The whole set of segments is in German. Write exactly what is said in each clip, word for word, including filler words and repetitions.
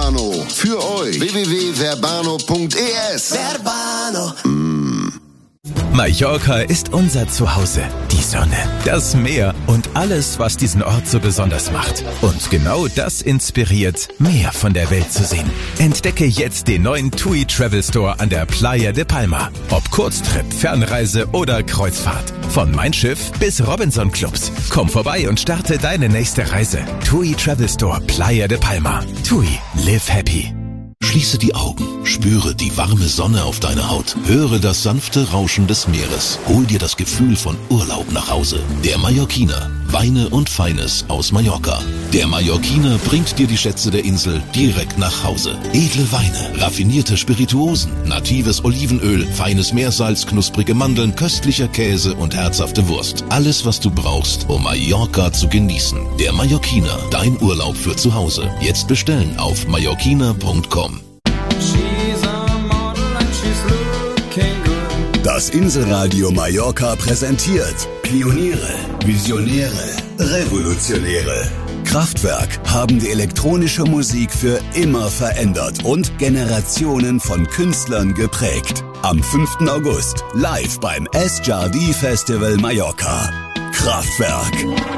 Verbano. Für euch. w w w punkt verbano punkt e s. Verbano. Mm. Mallorca ist unser Zuhause. Die Sonne, das Meer und alles, was diesen Ort so besonders macht. Und genau das inspiriert, mehr von der Welt zu sehen. Entdecke jetzt den neuen TUI Travel Store an der Playa de Palma. Ob Kurztrip, Fernreise oder Kreuzfahrt. Von Mein Schiff bis Robinson Clubs. Komm vorbei und starte deine nächste Reise. TUI Travel Store Playa de Palma. TUI, live happy. Schließe die Augen, spüre die warme Sonne auf deiner Haut, höre das sanfte Rauschen des Meeres, hol dir das Gefühl von Urlaub nach Hause. Der Mallorquiner, Weine und Feines aus Mallorca. Der Mallorquiner bringt dir die Schätze der Insel direkt nach Hause. Edle Weine, raffinierte Spirituosen, natives Olivenöl, feines Meersalz, knusprige Mandeln, köstlicher Käse und herzhafte Wurst. Alles, was du brauchst, um Mallorca zu genießen. Der Mallorquiner, dein Urlaub für zu Hause. Jetzt bestellen auf mallorquiner punkt com. Das Inselradio Mallorca präsentiert Pioniere, Visionäre, Revolutionäre. Kraftwerk haben die elektronische Musik für immer verändert und Generationen von Künstlern geprägt. Am fünften August live beim Es Jardí Festival Mallorca. Kraftwerk.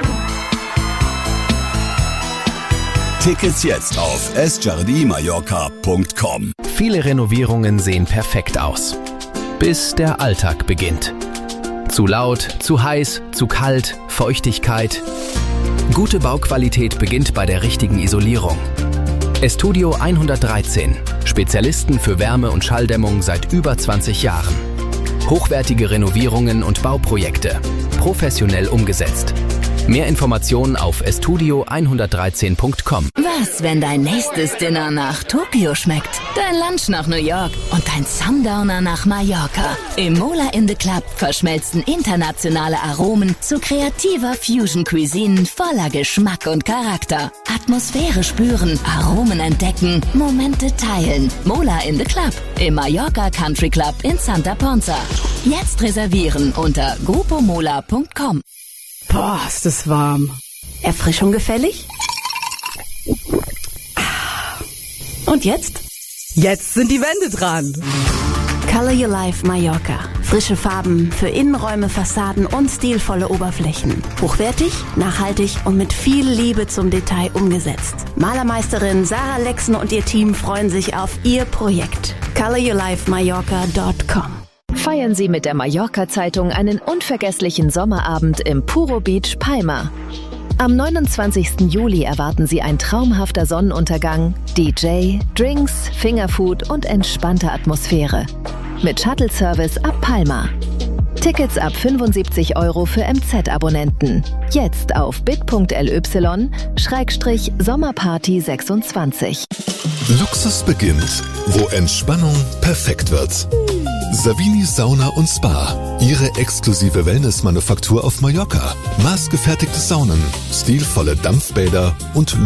Tickets jetzt auf es jardí mallorca punkt com. Viele Renovierungen sehen perfekt aus. Bis der Alltag beginnt. Zu laut, zu heiß, zu kalt, Feuchtigkeit. Gute Bauqualität beginnt bei der richtigen Isolierung. Estudio hundertdreizehn. Spezialisten für Wärme- und Schalldämmung seit über zwanzig Jahren. Hochwertige Renovierungen und Bauprojekte. Professionell umgesetzt. Mehr Informationen auf estudio hundertdreizehn punkt com. Was, wenn dein nächstes Dinner nach Tokio schmeckt, dein Lunch nach New York und dein Sundowner nach Mallorca? Im Mola in the Club verschmelzen internationale Aromen zu kreativer Fusion-Cuisine voller Geschmack und Charakter. Atmosphäre spüren, Aromen entdecken, Momente teilen. Mola in the Club im Mallorca Country Club in Santa Ponza. Jetzt reservieren unter grupomola punkt com. Boah, ist das warm. Erfrischung gefällig? Und jetzt? Jetzt sind die Wände dran. Color Your Life Mallorca. Frische Farben für Innenräume, Fassaden und stilvolle Oberflächen. Hochwertig, nachhaltig und mit viel Liebe zum Detail umgesetzt. Malermeisterin Sarah Lexen und ihr Team freuen sich auf ihr Projekt. color your life mallorca punkt com. Feiern Sie mit der Mallorca-Zeitung einen unvergesslichen Sommerabend im Puro Beach Palma. Am neunundzwanzigsten Juli erwarten Sie ein traumhafter Sonnenuntergang, D J, Drinks, Fingerfood und entspannte Atmosphäre. Mit Shuttle-Service ab Palma. Tickets ab fünfundsiebzig Euro für M Z-Abonnenten. Jetzt auf bit punkt l y Schrägstrich Sommerparty sechsundzwanzig. Luxus beginnt, wo Entspannung perfekt wird. Savini Sauna und Spa. Ihre exklusive Wellnessmanufaktur auf Mallorca. Maßgefertigte Saunen, stilvolle Dampfbäder und